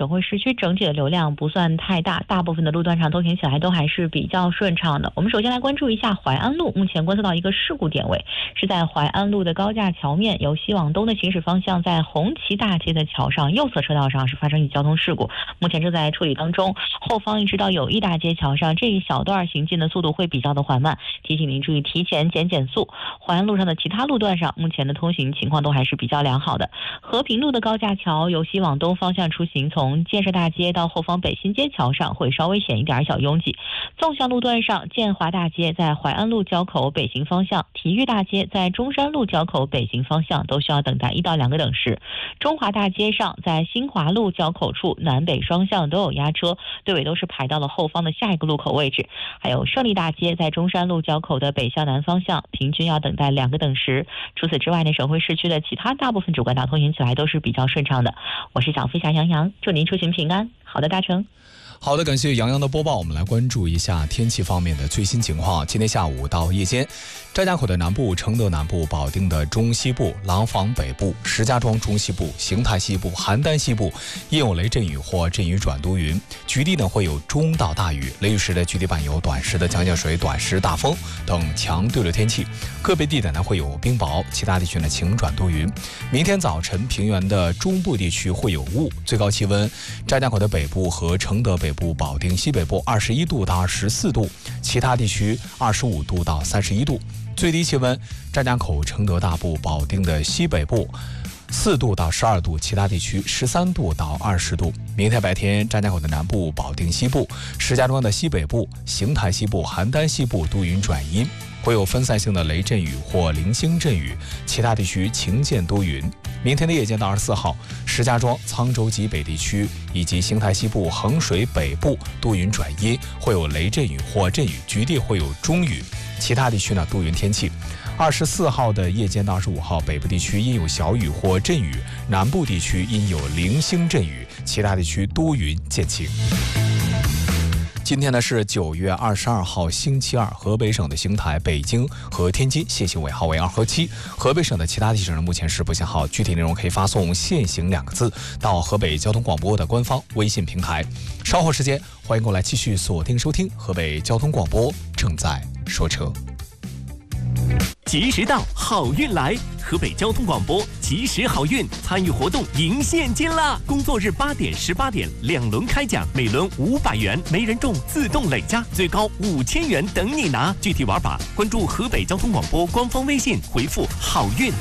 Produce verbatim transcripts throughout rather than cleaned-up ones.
省会市区整体的流量不算太大，大部分的路段上通行起来都还是比较顺畅的。我们首先来关注一下淮安路，目前观测到一个事故点位，是在淮安路的高架桥面，由西往东的行驶方向，在红旗大街的桥上右侧车道上是发生一交通事故，目前正在处理当中。后方一直到友谊大街桥上这一小段行进的速度会比较的缓慢，提醒您注意提前减减速。淮安路上的其他路段上，目前的通行情况都还是比较良好的。和平路的高架桥由西往东方向出行，从建设大街到后方北新街桥上会稍微显一点小拥挤。纵向路段上，建华大街在淮安路交口北行方向，体育大街在中山路交口北行方向都需要等待一到两个等时。中华大街上在新华路交口处南北双向都有压车，队尾都是排到了后方的下一个路口位置。还有胜利大街在中山路交口的北向南方向，平均要等待两个等时。除此之外呢，省会市区的其他大部分主干道通行起来都是比较顺畅的。我是小飞侠杨洋，祝您出行平安，好的大成。 好的，感谢杨洋的播报。我们来关注一下天气方面的最新情况。今天下午到夜间，张家口的南部、承德南部、保定的中西部、廊坊北部、石家庄中西部、邢台西部、邯郸西部应有雷阵雨或阵雨转多云，局地呢会有中到大雨，雷雨时的局地伴有短时的降降水、短时大风等强对流天气，个别地点呢会有冰雹，其他地区呢晴转多云。明天早晨平原的中部地区会有雾，最高气温张家口的北部和承德北部、保定西北部二十一度到二十四度，其他地区二十五度到三十一度。最低气温张家口、承德大部、保定的西北部四度到十二度，其他地区十三度到二十度。明天白天，张家口的南部、保定西部、石家庄的西北部、邢台西部、邯郸西部多云转阴，会有分散性的雷阵雨或零星阵雨，其他地区晴间多云。明天的夜间到二十四号，石家庄、沧州及北地区以及邢台西部、衡水北部多云转阴，会有雷阵雨或阵雨，局地会有中雨，其他地区呢多云天气。二十四号的夜间到二十五号，北部地区阴有小雨或阵雨，南部地区阴有零星阵雨，其他地区多云见晴。今天呢是九月二十二号星期二，河北省的邢台、北京和天津限行尾号为二和七，河北省的其他地省呢目前是不限号，具体内容可以发送限行两个字到河北交通广播的官方微信平台。稍后时间欢迎过来继续锁定收听河北交通广播正在说车。 吉时到，好运来！河北交通广播吉时好运参与活动赢现金啦！工作日八点、十八点两轮开奖，每轮五百元，没人中自动累加，最高五千元等你拿。具体玩法关注河北交通广播官方微信，回复好运。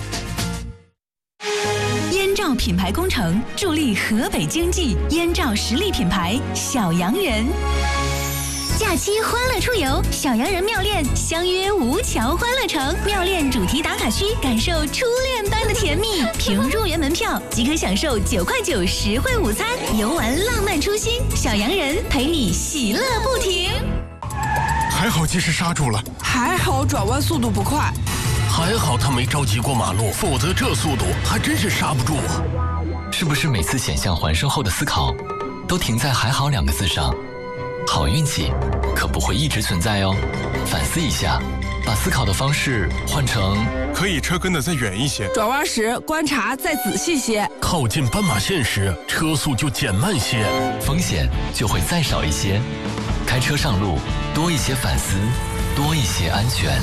燕赵品牌工程助力河北经济，燕赵实力品牌小洋人。假期欢乐出游，小洋人妙恋相约吴桥欢乐城，妙恋主题打卡区，感受初恋般的甜蜜。凭入园门票即可享受九块九实惠午餐，游玩浪漫初心，小洋人陪你喜乐不停。 还好及时刹住了， 还好转弯速度不快， 还好他没着急过马路，否则这速度还真是刹不住啊！ 是不是每次险象环生后的思考，都停在“还好”两个字上？好运气可不会一直存在哦，反思一下，把思考的方式换成可以车跟得再远一些， 转弯时观察再仔细些， 靠近斑马线时车速就减慢些， 风险就会再少一些。开车上路多一些反思，多一些安全。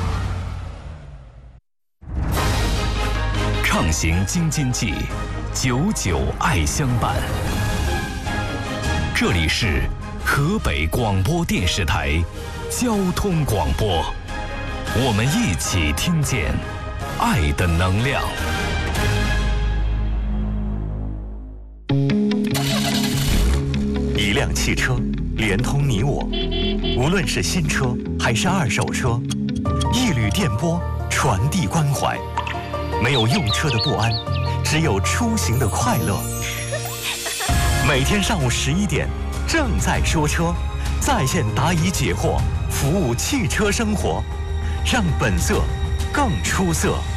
畅行京津冀，久久爱相伴。这里是河北广播电视台交通广播，我们一起听见爱的能量。 一辆汽车连通你我，无论是新车还是二手车，一缕电波传递关怀。没有用车的不安，只有出行的快乐。每天上午十一点，正在说车，在线答疑解惑，服务汽车生活，让本色更出色。